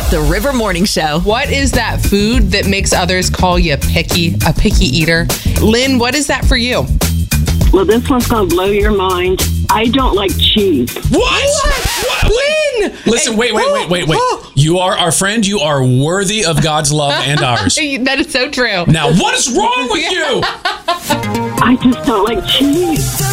The River Morning Show. What is that food that makes others call you a picky eater? Lynn, what is that for you? Well, this one's going to blow your mind. I don't like cheese. What? Lynn! Listen, wait. You are our friend. You are worthy of God's love and ours. That is so true. Now, what is wrong with you? I just don't like cheese.